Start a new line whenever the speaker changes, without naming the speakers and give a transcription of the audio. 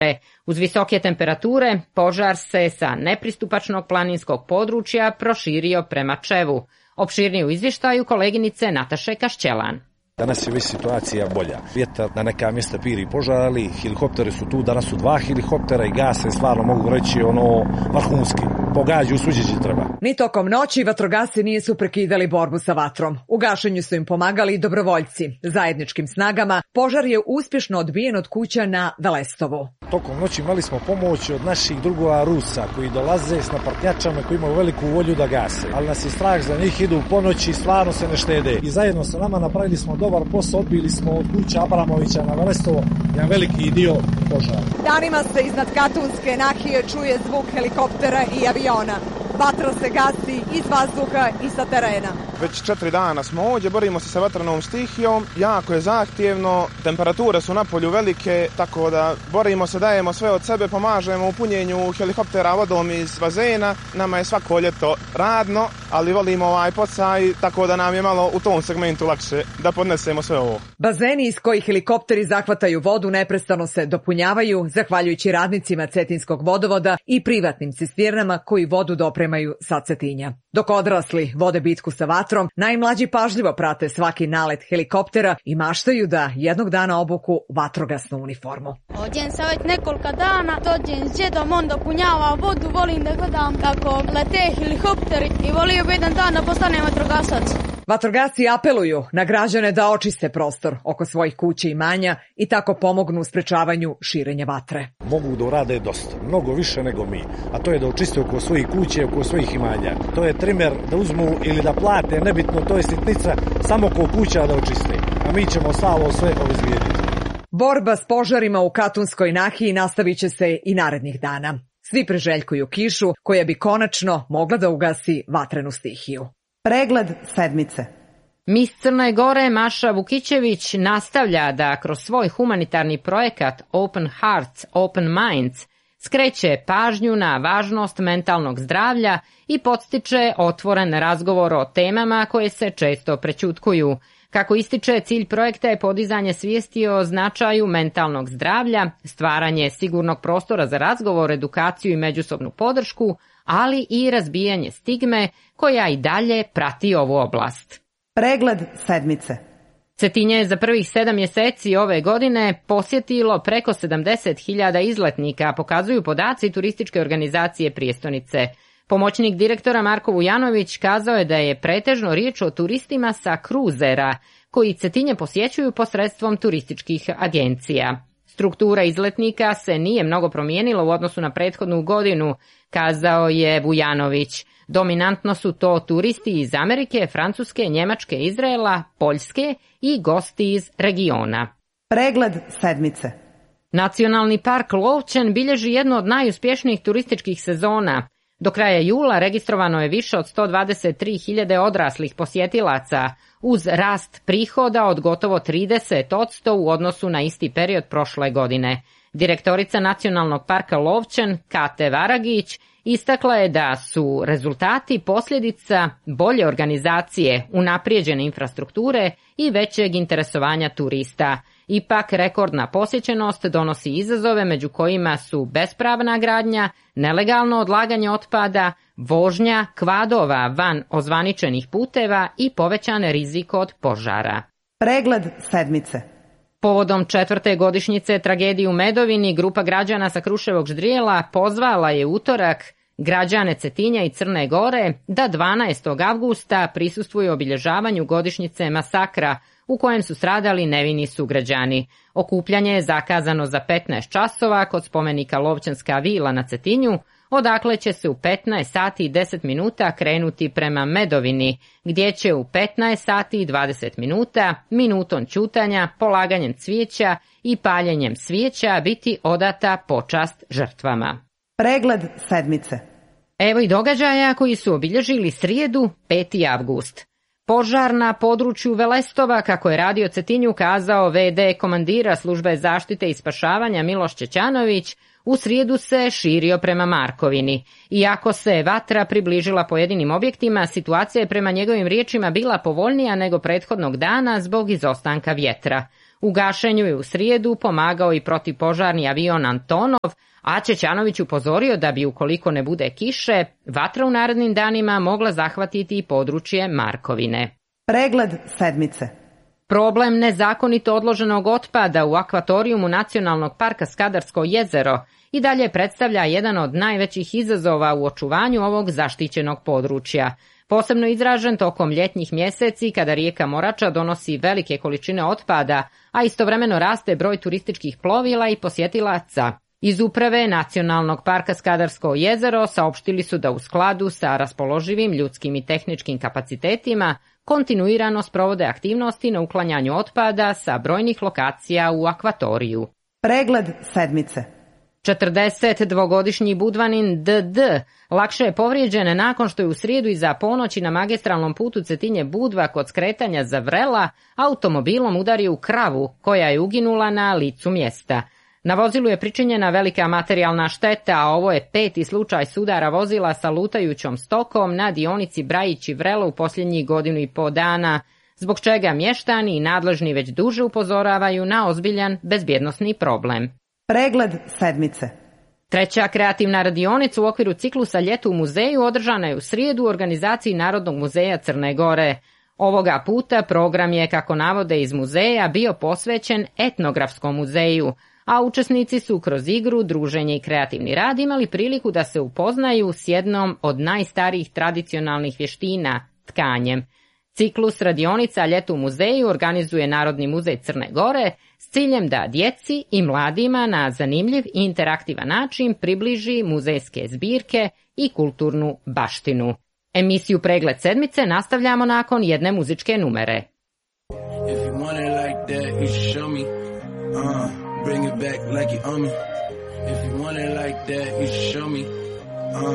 Uz visoke temperature, požar se sa nepristupačnog planinskog područja proširio prema Čevu. Opširnije u izvještaju koleginice Nataše Kašćelan.
Danas je već situacija bolja. Vjetar na neka mjesta piri požar, ali helikopteri su tu, danas su 2 helikoptera i gase, stvarno mogu reći vrhunski. Pogađaju svuđe gdje treba.
Ni tokom noći vatrogasci nisu prekidali borbu sa vatrom. U gašenju su im pomagali i dobrovoljci. Zajedničkim snagama požar je uspješno odbijen od kuća na Velestovu.
Tokom noći imali smo pomoć od naših drugova Rusa koji dolaze s napartnjačama koji imaju veliku volju da gase. Ali nas je strah za njih, idu po noći, stvarno se ne štede. I zajedno sa nama napravili smo dobar posao, odbili smo od kuća Abramovića na Velestovo jedan veliki dio požara.
Danima se iznad Katunske nahije čuje zvuk helikoptera i aviona. Vatra se gasi iz vazduha i sa terena.
Već 4 dana smo ovdje, borimo se sa vatranom stihijom, jako je zahtjevno, temperature su na polju velike, tako da borimo se, dajemo sve od sebe, pomažemo u punjenju helikoptera vodom iz bazena. Nama je svako ljeto radno, ali volimo ovaj posaj, tako da nam je malo u tom segmentu lakše da podnesemo sve ovo.
Bazeni iz kojih helikopteri zahvataju vodu neprestano se dopunjavaju, zahvaljujući radnicima Cetinskog vodovoda i privatnim cisternama koji vodu dopremaju sa Cetinja. Dok odrasli vode bitku sa vatrom, najmlađi pažljivo prate svaki nalet helikoptera i maštaju da jednog dana obuku vatrogasnu uniformu.
Ovdje sam već nekoliko dana, dođem s džedom, on dopunjava vodu, volim da gledam kako lete helikopteri i volio bi jedan dan da postanem vatrogasac.
Vatrogasci apeluju na građane da očiste prostor oko svojih kuća i imanja i tako pomognu u sprečavanju širenja vatre.
Mogu da urade dosta, mnogo više nego mi, a to je da očiste oko svojih kuća, oko svojih imanja. To je trimer da uzmu ili da plate, nebitno, to je sitnica, samo oko kuća da očiste, a mi ćemo ovo sve obezbijediti.
Borba s požarima u Katunskoj nahiji nastavit će se i narednih dana. Svi priželjkuju kišu koja bi konačno mogla da ugasi vatrenu stihiju. Pregled sedmice.
Mis Crne Gore Maša Vukićević nastavlja da kroz svoj humanitarni projekat Open Hearts, Open Minds skreće pažnju na važnost mentalnog zdravlja i podstiče otvoren razgovor o temama koje se često prećutkuju. Kako ističe, cilj projekta je podizanje svijesti o značaju mentalnog zdravlja, stvaranje sigurnog prostora za razgovor, edukaciju i međusobnu podršku, ali i razbijanje stigme koja i dalje prati ovu oblast.
Pregled sedmice.
Cetinje je za prvih 7 mjeseci ove godine posjetilo preko 70.000 izletnika, pokazuju podaci turističke organizacije prijestonice. Pomoćnik direktora Marko Vujanović kazao je da je pretežno riječ o turistima sa kruzera, koji Cetinje posjećuju posredstvom turističkih agencija. Struktura izletnika se nije mnogo promijenila u odnosu na prethodnu godinu, kazao je Vujanović. Dominantno su to turisti iz Amerike, Francuske, Njemačke, Izraela, Poljske i gosti iz regiona.
Pregled sedmice.
Nacionalni park Lovćen bilježi jednu od najuspješnijih turističkih sezona. Do kraja jula registrovano je više od 123.000 odraslih posjetilaca, uz rast prihoda od gotovo 30% u odnosu na isti period prošle godine. Direktorica Nacionalnog parka Lovćen, Kate Varagić, istakla je da su rezultati posljedica bolje organizacije, unaprijeđene infrastrukture i većeg interesovanja turista. Ipak, rekordna posjećenost donosi izazove među kojima su bespravna gradnja, nelegalno odlaganje otpada, vožnja kvadova van ozvaničenih puteva i povećan rizik od požara.
Pregled sedmice.
Povodom 4. godišnjice tragedije u Medovini, grupa građana sa Kruševog ždrijela pozvala je utorak građane Cetinja i Crne Gore da 12. avgusta prisustvuju obilježavanju godišnjice masakra u kojem su stradali nevini sugrađani. Okupljanje je zakazano za 15 časova kod spomenika Lovćanska vila na Cetinju, odakle će se u 15 sati i 10 minuta krenuti prema Medovini, gdje će u 15 sati i 20 minuta, minutom ćutanja, polaganjem cvijeća i paljenjem svijeća biti odata počast žrtvama.
Pregled sedmice.
Evo i događaja koji su obilježili srijedu 5. avgust. Požar na području Velestova, kako je Radio Cetinju kazao v.d. komandira službe zaštite i spašavanja Miloš Čećanović, u srijedu se širio prema Markovini. Iako se vatra približila pojedinim objektima, situacija je prema njegovim riječima bila povoljnija nego prethodnog dana zbog izostanka vjetra. U gašenju je u srijedu pomagao i protivpožarni avion Antonov, a Ćećanović upozorio da bi, ukoliko ne bude kiše, vatra u narednim danima mogla zahvatiti i područje Markovine.
Pregled sedmice.
Problem nezakonito odloženog otpada u akvatorijumu Nacionalnog parka Skadarsko jezero i dalje predstavlja jedan od najvećih izazova u očuvanju ovog zaštićenog područja. Posebno izražen tokom ljetnjih mjeseci kada rijeka Morača donosi velike količine otpada, a istovremeno raste broj turističkih plovila i posjetilaca. Iz uprave Nacionalnog parka Skadarsko jezero saopštili su da u skladu sa raspoloživim ljudskim i tehničkim kapacitetima kontinuirano sprovode aktivnosti na uklanjanju otpada sa brojnih lokacija u akvatoriju.
Pregled sedmice.
42-godišnji Budvanin DD lakše je povrijeđen nakon što je u srijedu iza ponoći na magistralnom putu Cetinje-Budva kod skretanja za Vrela automobilom udario u kravu koja je uginula na licu mjesta. Na vozilu je pričinjena velika materijalna šteta, a ovo je 5. slučaj sudara vozila sa lutajućom stokom na dionici Brajići-Vrelo u posljednjih 1,5 godina, zbog čega mještani i nadležni već duže upozoravaju na ozbiljan bezbjednosni problem.
Pregled sedmice.
Treća kreativna radionica u okviru ciklusa Ljeto u muzeju održana je u srijedu u organizaciji Narodnog muzeja Crne Gore. Ovoga puta program je, kako navode iz muzeja, bio posvećen etnografskom muzeju, a učesnici su kroz igru, druženje i kreativni rad imali priliku da se upoznaju s jednom od najstarijih tradicionalnih vještina, tkanjem. Ciklus radionica Ljeto u muzeju organizuje Narodni muzej Crne Gore s ciljem da djeci i mladima na zanimljiv i interaktivan način približi muzejske zbirke i kulturnu baštinu. Emisiju Pregled sedmice nastavljamo nakon jedne muzičke numere.
Bring it back like you own me. If you want it like that, you should show me.